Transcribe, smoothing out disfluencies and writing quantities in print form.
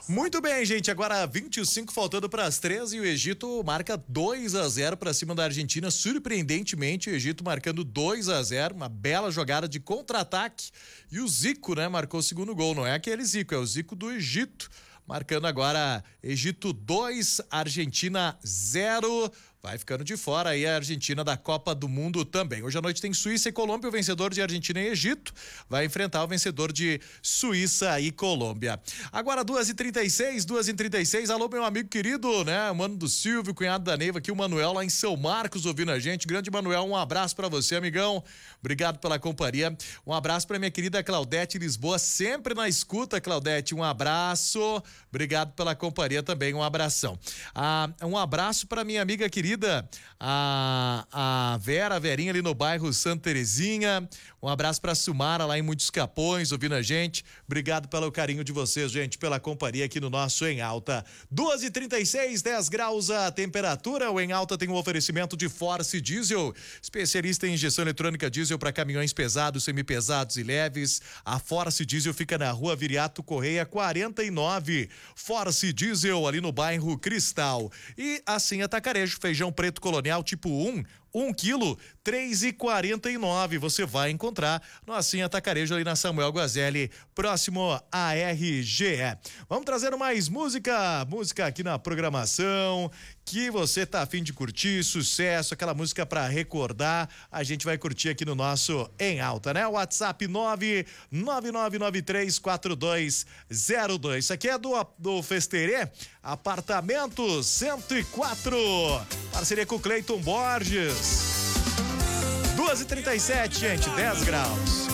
Muito bem, gente, agora 25 faltando para as 13 e o Egito marca 2-0 para cima da Argentina. Surpreendentemente, o Egito marcando 2-0, uma bela jogada de contra-ataque. E o Zico, né, marcou o segundo gol. Não é aquele Zico, é o Zico do Egito. Marcando agora Egito 2, Argentina 0. Vai ficando de fora aí a Argentina da Copa do Mundo também. Hoje à noite tem Suíça e Colômbia, o vencedor de Argentina e Egito vai enfrentar o vencedor de Suíça e Colômbia. Agora 2h36. Alô, meu amigo querido, né? O mano do Silvio, cunhado da Neiva aqui, o Manuel lá em São Marcos ouvindo a gente. Grande Manuel, um abraço pra você, amigão. Obrigado pela companhia. Um abraço pra minha querida Claudete Lisboa, sempre na escuta, Claudete. Um abraço. Obrigado pela companhia também, um abração. Um abraço pra minha amiga querida a Verinha ali no bairro Santa Terezinha. Um abraço pra Sumara lá em Muitos Capões, ouvindo a gente. Obrigado pelo carinho de vocês, gente, pela companhia aqui no nosso Em Alta. 2h36, 10 graus a temperatura. O Em Alta tem um oferecimento de Force Diesel, especialista em injeção eletrônica diesel para caminhões pesados, semipesados e leves. A Force Diesel fica na Rua Viriato Correia 49. Force Diesel ali no bairro Cristal. E assim Atacarejo, feijão preto colonial tipo 1 quilo, 3,49. Você vai encontrar no Assim Atacarejo ali na Samuel Guazelli, próximo à RGE. Vamos trazer mais música aqui na programação que você tá a fim de curtir, sucesso, aquela música pra recordar, a gente vai curtir aqui no nosso Em Alta, né? WhatsApp 999934202. Isso aqui é do Festerê, apartamento 104, parceria com o Cleiton Borges. 2h37, gente, 10 graus.